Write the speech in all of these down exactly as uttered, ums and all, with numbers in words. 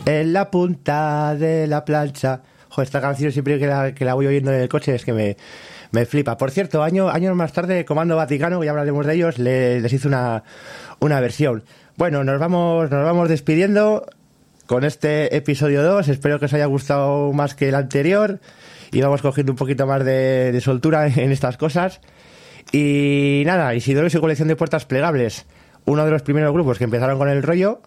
en la punta de la plancha. Joder, esta canción siempre que la, que la voy oyendo en el coche es que me, me flipa. Por cierto, año, años más tarde, Comando Vaticano, que ya hablaremos de ellos, les, les hizo una, una versión. Bueno, nos vamos, nos vamos despidiendo con este episodio dos. Espero que os haya gustado más que el anterior y vamos cogiendo un poquito más de, de soltura en estas cosas. Y nada, Isidoro y su colección de puertas plegables, uno de los primeros grupos que empezaron con el rollo,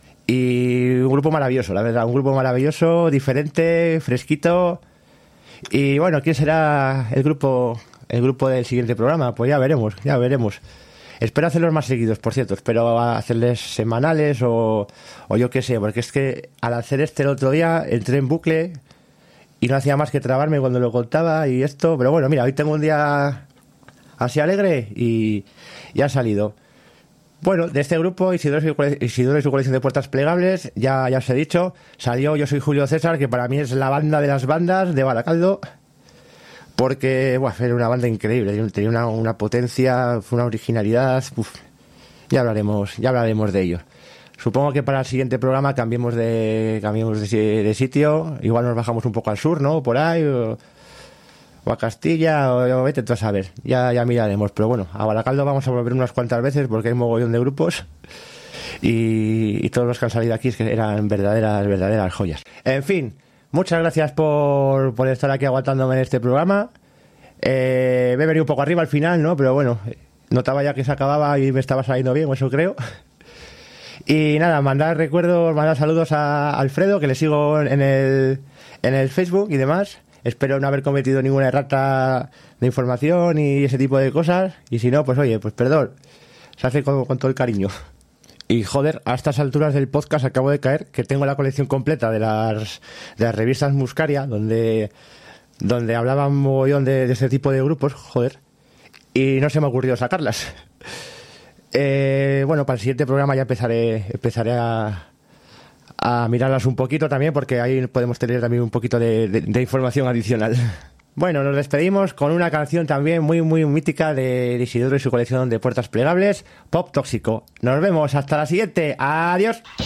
y un grupo maravilloso, la verdad, un grupo maravilloso, diferente, fresquito. Y bueno, ¿quién será el grupo el grupo del siguiente programa? Pues ya veremos, ya veremos. Espero hacerlos más seguidos, por cierto, espero hacerles semanales o, o yo qué sé, porque es que al hacer este el otro día entré en bucle y no hacía más que trabarme cuando lo contaba y esto, pero bueno, mira, hoy tengo un día así alegre y ya ha salido. Bueno, de este grupo, Isidoro y, Isidoro y su colección de puertas plegables, ya, ya os he dicho, salió Yo Soy Julio César, que para mí es la banda de las bandas de Baracaldo, porque bueno, era una banda increíble, tenía una, una potencia, una originalidad, uf, ya hablaremos, ya hablaremos de ello. Supongo que para el siguiente programa cambiemos de cambiemos de, de sitio, igual nos bajamos un poco al sur, ¿no? Por ahí, o, o a Castilla, o, o vete tú a saber, ya, ya miraremos. Pero bueno, a Baracaldo vamos a volver unas cuantas veces porque hay un mogollón de grupos y, y todos los que han salido aquí es que eran verdaderas, verdaderas joyas. En fin, muchas gracias por, por estar aquí aguantándome en este programa. Eh, me he venido un poco arriba al final, ¿no? Pero bueno, notaba ya que se acababa y me estaba saliendo bien, eso creo. Y nada, mandar recuerdos, mandar saludos a Alfredo, que le sigo en el, en el Facebook y demás. Espero no haber cometido ninguna errata de información y ese tipo de cosas. Y si no, pues oye, pues perdón. Se hace con, con todo el cariño. Y joder, a estas alturas del podcast acabo de caer que tengo la colección completa de las, de las revistas Muscaria, donde, donde hablaban un mogollón de, de ese tipo de grupos, joder. Y no se me ha ocurrido sacarlas. Eh, bueno, para el siguiente programa ya empezaré, empezaré a... a mirarlas un poquito también, porque ahí podemos tener también un poquito de, de, de información adicional. Bueno, nos despedimos con una canción también muy muy mítica de Isidoro y su colección de puertas plegables, Pop Tóxico. Nos vemos hasta la siguiente. Adiós.